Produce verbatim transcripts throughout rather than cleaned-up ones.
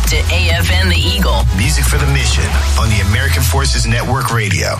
to A F N The Eagle. Music for the mission on the American Forces Network Radio.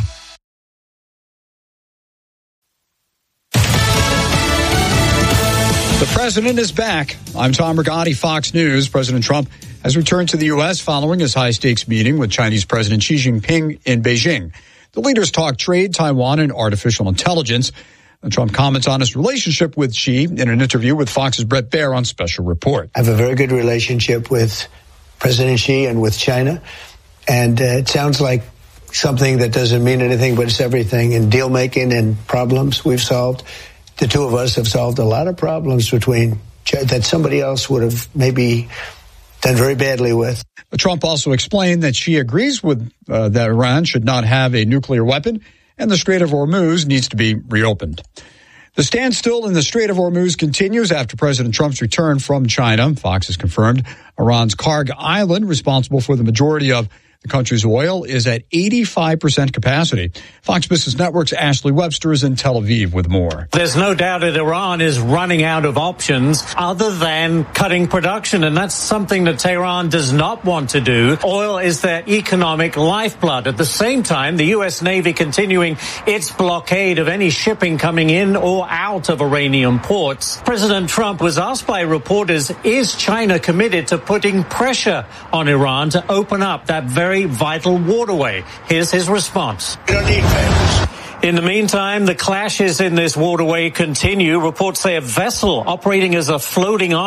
The president is back. I'm Tom Rigotti, Fox News. President Trump has returned to the U S following his high-stakes meeting with Chinese President Xi Jinping in Beijing. The leaders talked trade, Taiwan, and artificial intelligence. And Trump comments on his relationship with Xi in an interview with Fox's Bret Baier on Special Report. I have a very good relationship with President Xi and with China. And uh, it sounds like something that doesn't mean anything, but it's everything. In deal-making and problems we've solved, the two of us have solved a lot of problems between that somebody else would have maybe done very badly with. But Trump also explained that Xi agrees with uh, that Iran should not have a nuclear weapon and the Strait of Hormuz needs to be reopened. The standstill in the Strait of Hormuz continues after President Trump's return from China. Fox has confirmed Iran's Karg Island, responsible for the majority of the country's oil, is at eighty-five percent capacity. Fox Business Network's Ashley Webster is in Tel Aviv with more. There's no doubt that Iran is running out of options other than cutting production, and that's something that Tehran does not want to do. Oil is their economic lifeblood. At the same time, the U S Navy continuing its blockade of any shipping coming in or out of Iranian ports. President Trump was asked by reporters, is China committed to putting pressure on Iran to open up that very very vital waterway? Here's his response. We don't need favors. In the meantime, the clashes in this waterway continue. Reports say a vessel operating as a floating